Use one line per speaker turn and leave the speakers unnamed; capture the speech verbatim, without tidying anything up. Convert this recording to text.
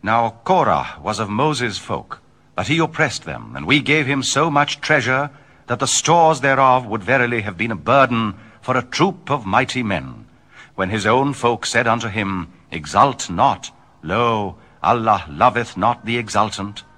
Now Korah was of Moses' folk, but he oppressed them, and we gave him so much treasure that the stores thereof would verily have been a burden for a troop of mighty men. When his own folk said unto him, Exult not, lo, Allah loveth not the exultant,